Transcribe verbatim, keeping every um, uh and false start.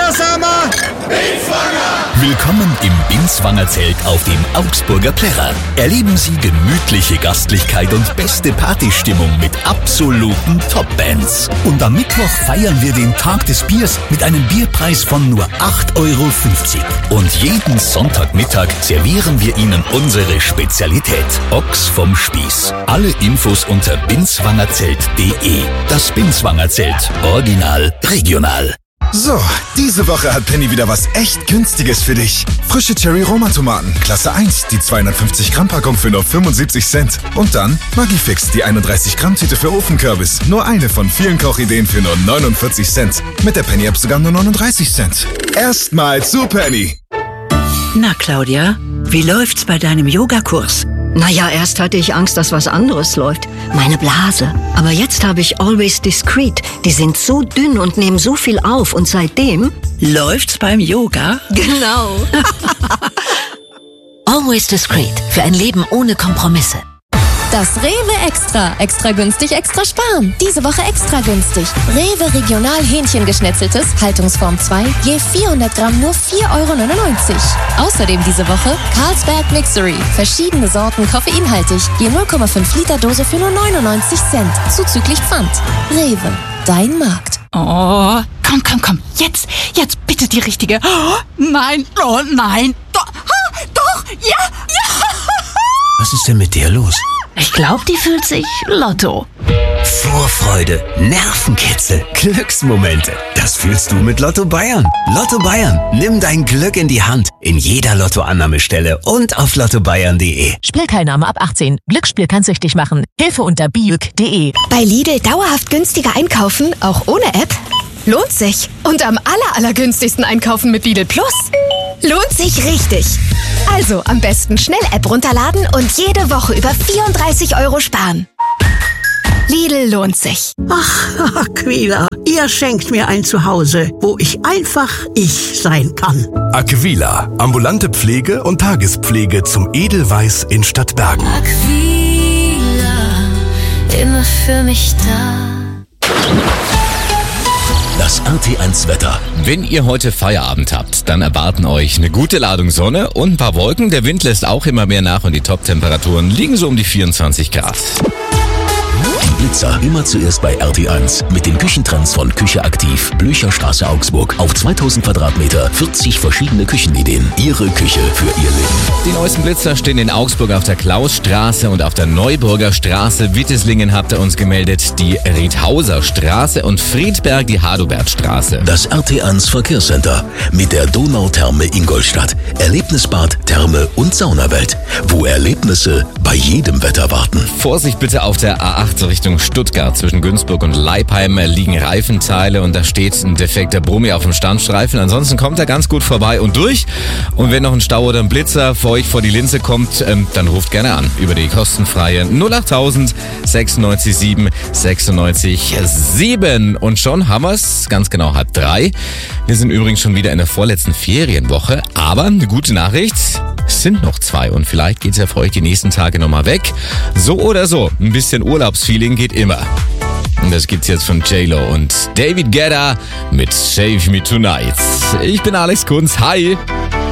Wundersamer Binswanger! Willkommen im Binswanger Zelt auf dem Augsburger Plärrer. Erleben Sie gemütliche Gastlichkeit und beste Partystimmung mit absoluten Top-Bands. Und am Mittwoch feiern wir den Tag des Biers mit einem Bierpreis von nur acht Euro fünfzig. Und jeden Sonntagmittag servieren wir Ihnen unsere Spezialität: Ochs vom Spieß. Alle Infos unter binswangerzelt punkt de. Das Binswanger Zelt. Original, regional. So, diese Woche hat Penny wieder was echt Günstiges für dich. Frische Cherry-Roma-Tomaten, Klasse eins, die zweihundertfünfzig Gramm Packung für nur fünfundsiebzig Cent. Und dann Magifix, die einunddreißig Gramm Tüte für Ofenkürbis. Nur eine von vielen Kochideen für nur neunundvierzig Cent. Mit der Penny-App sogar nur neununddreißig Cent. Erstmal zu Penny. Na, Claudia, wie läuft's bei deinem Yogakurs? Naja, erst hatte ich Angst, dass was anderes läuft. Meine Blase. Aber jetzt habe ich Always Discreet. Die sind so dünn und nehmen so viel auf. Und seitdem... Läuft's beim Yoga? Genau. Always Discreet. Für ein Leben ohne Kompromisse. Das Rewe Extra. Extra günstig, extra sparen. Diese Woche extra günstig. Rewe Regional Hähnchengeschnetzeltes, Haltungsform zwei, je vierhundert Gramm nur vier Euro neunundneunzig. Außerdem diese Woche Carlsberg Mixery. Verschiedene Sorten, koffeinhaltig. Je null Komma fünf Liter Dose für nur neunundneunzig Cent. Zuzüglich Pfand. Rewe. Dein Markt. Oh, komm, komm, komm. Jetzt, jetzt bitte die richtige. Oh, nein, oh nein. Doch, oh, doch, ja, ja. Was ist denn mit der los? Ich glaube, die fühlt sich Lotto. Vorfreude, Nervenkitzel, Glücksmomente. Das fühlst du mit Lotto Bayern. Lotto Bayern. Nimm dein Glück in die Hand. In jeder Lottoannahmestelle und auf lotto bayern punkt de. Spielteilnahme ab achtzehn. Glücksspiel kann süchtig machen. Hilfe unter biuk punkt de. Bei Lidl dauerhaft günstiger einkaufen, auch ohne App? Lohnt sich. Und am aller, allergünstigsten einkaufen mit Lidl Plus. Lohnt sich richtig. Also am besten schnell App runterladen und jede Woche über vierunddreißig Euro sparen. Lidl lohnt sich. Ach, Aquila, ihr schenkt mir ein Zuhause, wo ich einfach ich sein kann. Aquila, ambulante Pflege und Tagespflege zum Edelweiß in Stadtbergen. Aquila, immer für mich da. Das R T eins Wetter. Wenn ihr heute Feierabend habt, dann erwarten euch eine gute Ladung Sonne und ein paar Wolken. Der Wind lässt auch immer mehr nach und die Top-Temperaturen liegen so um die vierundzwanzig Grad. Die Blitzer immer zuerst bei R T eins mit den Küchentrends von Küche aktiv, Blücherstraße Augsburg. Auf zweitausend Quadratmeter, vierzig verschiedene Küchenideen. Ihre Küche für Ihr Leben. Die neuesten Blitzer stehen in Augsburg auf der Klausstraße und auf der Neuburger Straße. Witteslingen habt ihr uns gemeldet, die Riedhauser Straße und Friedberg die Hadobertstraße. Das R T eins Verkehrscenter mit der Donautherme Ingolstadt. Erlebnisbad, Therme und Saunawelt, wo Erlebnisse bei jedem Wetter warten. Vorsicht bitte auf der A acht Richtung Stuttgart. Zwischen Günzburg und Leipheim liegen Reifenteile und da steht ein defekter Brummi auf dem Standstreifen. Ansonsten kommt er ganz gut vorbei und durch. Und wenn noch ein Stau oder ein Blitzer vor euch vor die Linse kommt, ähm, dann ruft gerne an über die kostenfreie null achttausend sechsundneunzig sieben sechsundneunzig sieben. Und schon haben wir es, ganz genau halb drei. Wir sind übrigens schon wieder in der vorletzten Ferienwoche, aber eine gute Nachricht, es sind noch zwei und vielleicht geht's ja für euch die nächsten Tage nochmal weg. So oder so, ein bisschen Urlaubsfeeling geht immer. Und das gibt's jetzt von J-Lo und David Guetta mit Save Me Tonight. Ich bin Alex Kunz, hi!